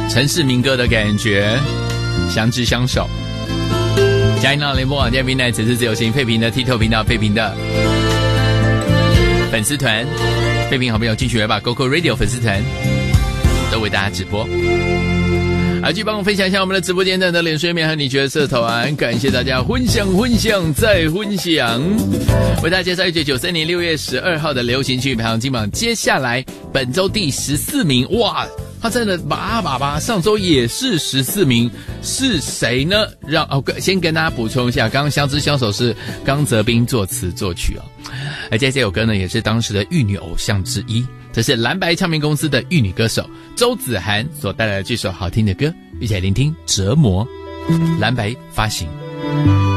城市民歌的感觉，相知相守。嘉义闹联播网电台平台，此次自由行废平的 TikTok 频道，废平的粉丝团，废平好朋友进去吧 GoGo Radio 粉丝团都为大家直播。继续帮我分享一下我们的直播间的脸书面和你觉得社团，感谢大家分享再分享。为大家介绍1993年6月12号的流行曲排行金榜，接下来本周第14名，哇，他真的拔，上周也是14名，是谁呢？先跟大家补充一下，刚刚相知相守是刚泽斌作词作曲哦，而这首歌呢也是当时的玉女偶像之一。这是蓝白唱片公司的玉女歌手周子涵所带来的这首好听的歌，一起来聆听《折磨》，蓝白发行。